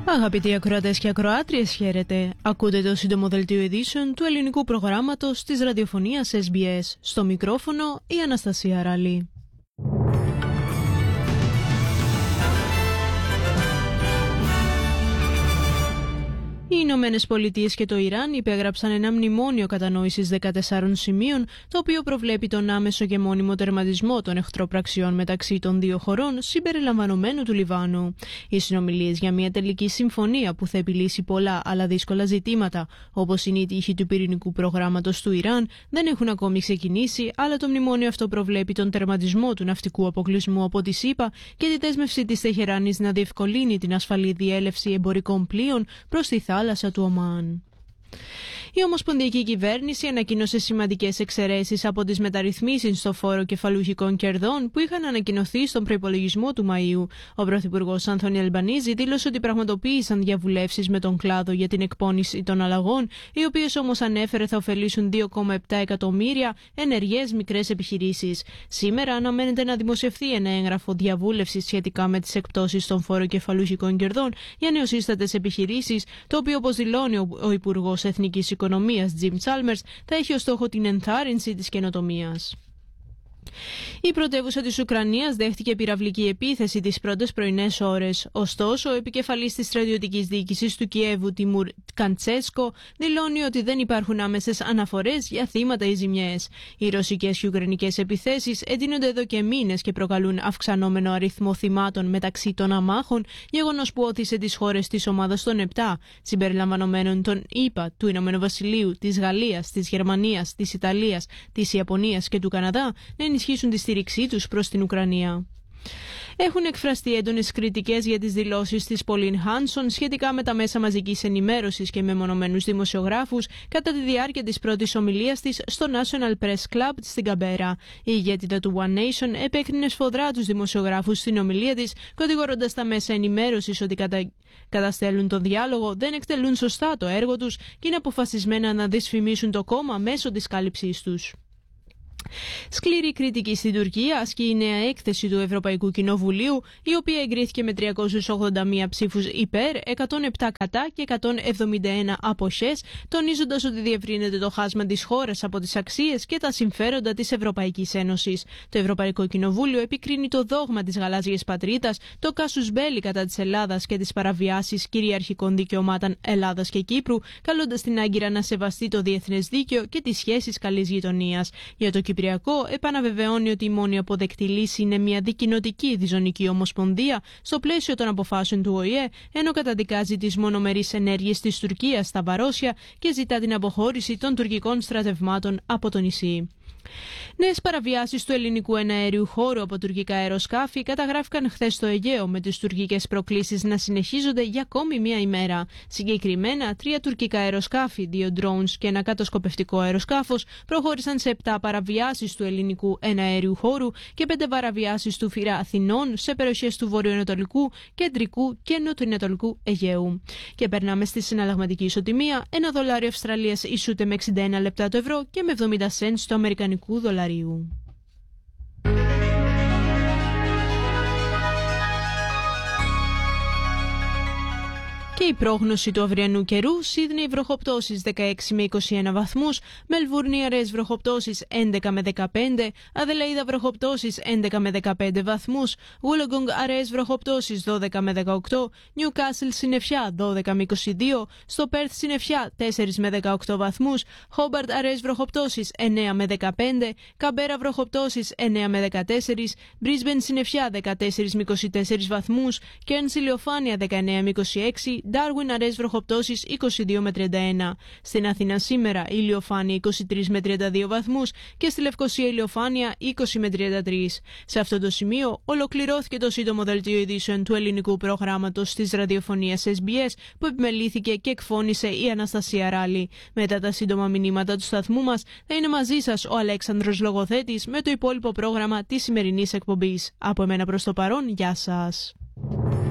Αγαπητοί ακροατές και ακροάτριες, χαίρετε. Ακούτε το σύντομο δελτίο ειδήσεων του ελληνικού προγράμματος της ραδιοφωνίας SBS. Στο μικρόφωνο η Αναστασία Ραλή. Οι Ηνωμένες Πολιτείες και το Ιράν υπέγραψαν ένα μνημόνιο κατανόησης 14 σημείων, το οποίο προβλέπει τον άμεσο και μόνιμο τερματισμό των εχθροπραξιών μεταξύ των δύο χωρών, συμπεριλαμβανομένου του Λιβάνου. Οι συνομιλίες για μια τελική συμφωνία που θα επιλύσει πολλά αλλά δύσκολα ζητήματα, όπως είναι η τύχη του πυρηνικού προγράμματος του Ιράν, δεν έχουν ακόμη ξεκινήσει, αλλά το μνημόνιο αυτό προβλέπει τον τερματισμό του ναυτικού αποκλεισμού από τη ΣΥΠΑ και τη δέσμευση της Τεχεράνης να διευκολύνει την ασφαλή διέλευση εμπορικών πλοίων προς τη θάλασσα του Ομάν. Η Ομοσπονδιακή Κυβέρνηση ανακοίνωσε σημαντικές εξαιρέσεις από τις μεταρρυθμίσεις στο φόρο κεφαλουχικών κερδών που είχαν ανακοινωθεί στον προϋπολογισμό του Μαΐου. Ο Πρωθυπουργός Άνθονι Αλμπανίζη δήλωσε ότι πραγματοποίησαν διαβουλεύσεις με τον κλάδο για την εκπόνηση των αλλαγών, οι οποίες όμως ανέφερε θα ωφελήσουν 2,7 εκατομμύρια ενεργές μικρές επιχειρήσεις. Σήμερα αναμένεται να δημοσιευθεί ένα έγγραφο διαβούλευσης σχετικά με τις εκπτώσεις των φόρο κεφαλουχικών κερδών για νεοσύστατες επιχειρήσεις, το οποίο, όπως δηλώνει ο Υπουργός Εθνικής Οικονομίας Jim Chalmers, θα έχει ως στόχο την ενθάρρυνση της καινοτομίας. Η πρωτεύουσα της Ουκρανίας δέχτηκε πυραυλική επίθεση τις πρώτες πρωινές ώρες. Ωστόσο, ο επικεφαλής της στρατιωτικής διοίκησης του Κιέβου, Τιμούρ Καντσέσκο, δηλώνει ότι δεν υπάρχουν άμεσες αναφορές για θύματα ή ζημιές. Οι ρωσικές και ουκρανικές επιθέσεις εντείνονται εδώ και μήνες και προκαλούν αυξανόμενο αριθμό θυμάτων μεταξύ των αμάχων, γεγονός που όθησε τις χώρες της ομάδας των 7, συμπεριλαμβανομένων των ΗΠΑ, του Ηνωμένου Βασιλείου, της Γαλλίας, της Γερμανίας, της Ιταλίας, της Ιαπωνίας και του Καναδά, να ενισχύσουν τη στήριξή τους προς την Ουκρανία. Έχουν εκφραστεί έντονες κριτικές για τις δηλώσεις της Πολίν Χάνσον σχετικά με τα μέσα μαζικής ενημέρωσης και μεμονωμένους δημοσιογράφους κατά τη διάρκεια της πρώτης ομιλίας της στο National Press Club στην Καμπέρα. Η ηγέτητα του One Nation επέκρινε σφοδρά τους δημοσιογράφους στην ομιλία της, κατηγορώντας τα μέσα ενημέρωσης ότι καταστέλουν τον διάλογο, δεν εκτελούν σωστά το έργο τους και είναι αποφασισμένα να δυσφημίσουν το κόμμα μέσω της κάλυψής τους. Σκληρή κριτική στην Τουρκία ασκεί η νέα έκθεση του Ευρωπαϊκού Κοινοβουλίου, η οποία εγκρίθηκε με 381 ψήφους υπέρ, 107 κατά και 171 αποχές, τονίζοντας ότι διευρύνεται το χάσμα της χώρας από τις αξίες και τα συμφέροντα της Ευρωπαϊκής Ένωσης. Το Ευρωπαϊκό Κοινοβούλιο επικρίνει το δόγμα της γαλάζιας πατρίδας, το κάσους μπέλι κατά της Ελλάδας και τις παραβιάσεις κυριαρχικών δικαιωμάτων Ελλάδας και Κύπρου, καλώντας την Άγκυρα να σεβαστεί το διεθνές δίκαιο και τις σχέσεις καλής γειτονίας. Για το Κυπριακό επαναβεβαιώνει ότι η μόνη αποδεκτή λύση είναι μια δικοινοτική διζωνική ομοσπονδία στο πλαίσιο των αποφάσεων του ΟΗΕ, ενώ καταδικάζει τις μονομερείς ενέργειες της Τουρκίας στα Βαρόσια και ζητά την αποχώρηση των τουρκικών στρατευμάτων από το νησί. Νέες παραβιάσεις του ελληνικού εναέριου χώρου από τουρκικά αεροσκάφη καταγράφηκαν χθες στο Αιγαίο, με τις τουρκικές προκλήσεις να συνεχίζονται για ακόμη μία ημέρα. Συγκεκριμένα, 3 τουρκικά αεροσκάφη, 2 drones και ένα κατασκοπευτικό αεροσκάφος προχώρησαν σε 7 παραβιάσεις του ελληνικού εναέριου χώρου και 5 παραβιάσεις του Φυρά Αθηνών σε περιοχές του βορειοανατολικού, κεντρικού και νοτιοανατολικού Αιγαίου. Και περνάμε στη συναλλαγματική ισοτιμία. $1 Αυστραλίας ισούται με 61 λεπτά το ευρώ και με 70 cents το αμερικανικό δολαρίου. Και η πρόγνωση του αυριανού καιρού: Σίδνεϊ βροχοπτώσεις 16 με 21 βαθμούς, Μελβούρνη ιερές βροχοπτώσεις 11 με 15, Αδελαΐδα βροχοπτώσεις 11 με 15 βαθμούς, Wollongong αραιές βροχοπτώσεις 12 με 18, Νιουκάσιλ συννεφιά 12 με 22, στο Πέρθ συννεφιά 4 με 18 βαθμούς, Χόμπαρτ αραιές βροχοπτώσεις 9 με 15, Καμπέρα βροχοπτώσεις 9 με 14, Μπρίσμπεν συννεφιά 14 με 24 βαθμούς, Κέρνς ηλιοφάνεια 19 με 26, Ντάρουιν αραιές βροχοπτώσεις 22 με 31. Στην Αθήνα σήμερα ηλιοφάνεια 23 με 32 βαθμούς και στη Λευκοσία ηλιοφάνεια 20 με 33. Σε αυτό το σημείο ολοκληρώθηκε το σύντομο δελτίο ειδήσεων του ελληνικού προγράμματος της ραδιοφωνίας SBS, που επιμελήθηκε και εκφώνησε η Αναστασία Ράλη. Μετά τα σύντομα μηνύματα του σταθμού μας θα είναι μαζί σας ο Αλέξανδρος Λογοθέτης με το υπόλοιπο πρόγραμμα της σημερινής εκπομπής. Από εμένα προς το παρόν, γεια σας.